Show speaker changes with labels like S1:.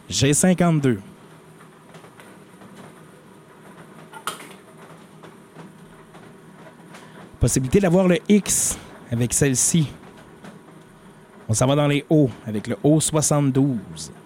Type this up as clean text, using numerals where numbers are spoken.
S1: J'ai 52. Possibilité d'avoir le X avec celle-ci. On s'en va dans les hauts avec le haut 72.